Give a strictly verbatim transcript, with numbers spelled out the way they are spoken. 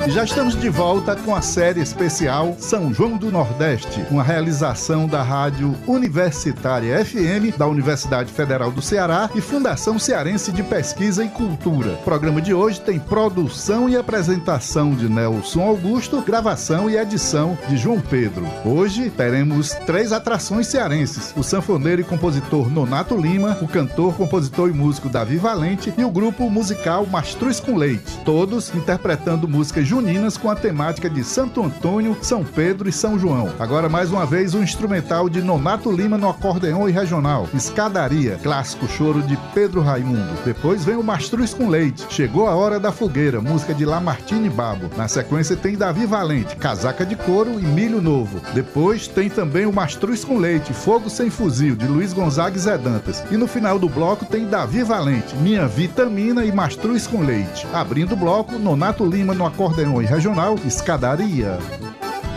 Já estamos de volta com a série especial São João do Nordeste, uma realização da Rádio Universitária F M, da Universidade Federal do Ceará e Fundação Cearense de Pesquisa e Cultura. O programa de hoje tem produção e apresentação de Nelson Augusto, gravação e edição de João Pedro. Hoje teremos três atrações cearenses: o sanfoneiro e compositor Nonato Lima, o cantor, compositor e músico Davi Valente e o grupo musical Mastruz com Leite, todos interpretando músicas juninas com a temática de Santo Antônio, São Pedro e São João. Agora, mais uma vez, o instrumental de Nonato Lima no acordeon e regional, Escadaria, clássico choro de Pedro Raimundo. Depois vem o Mastruz com Leite, Chegou a Hora da Fogueira, música de Lamartine Babo. Na sequência tem Davi Valente, Casaca de Couro e Milho Novo. Depois tem também o Mastruz com Leite, Fogo Sem Fuzil, de Luiz Gonzaga e Zé Dantas. E no final do bloco tem Davi Valente, Minha Vitamina e Mastruz com Leite. Abrindo o bloco, Nonato Lima no acordeon e regional, Escadaria.